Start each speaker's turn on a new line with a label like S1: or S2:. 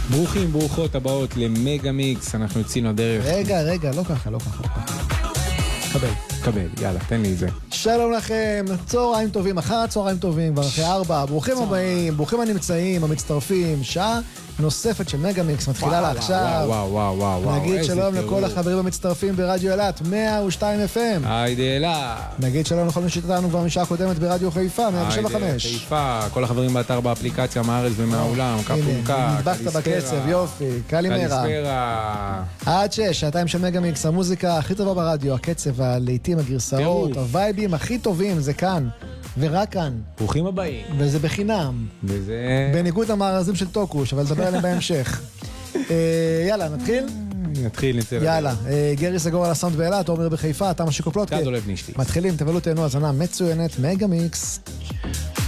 S1: ברוכים, ברוכות הבאות למגה מיקס, אנחנו יוצאים לדרך.
S2: רגע, לא ככה.
S1: קבל, יאללה, תן לי את זה.
S2: שלום לכם, צהריים טובים, אחר צהריים טובים, ברכי 4, ברוכים הבאים, ברוכים הנמצאים, המצטרפים, שעה נוספת של מגה מיקס, מתחילה לה עכשיו.
S1: וואו,
S2: נגיד שלום לכל החברים המצטרפים ברדיו אילת, 102 FM.
S1: היידה אילת.
S2: נגיד שלום לכל מי שאיתנו כבר משעה קודמת ברדיו חיפה, 175.
S1: חיפה, כל החברים באתר באפליקציה, מהארץ ומהעולם, קפונקה,
S2: נדבקת בקצב, יופי, קלימרה. עד 6, שעתיים של מגה מיקס, המוזיקה הכי טובה ברדיו, הקצב, הלעיתים, הגרסאות, הווייבים הכי טובים, זה כאן. ורק כאן.
S1: ברוכים הבאים.
S2: וזה בחינם.
S1: וזה...
S2: בניגוד למארזים של טוקוש, אבל נדבר עליהם בהמשך. יאללה, נתחיל?
S1: נצא.
S2: יאללה, גרי סגור על הסאונד באילת, עומר בחיפה, אתה משיקו פלוטקה.
S1: קד עולב נשתי.
S2: מתחילים, תבלו תהנו, הזנה מצוינת, מגה מיקס.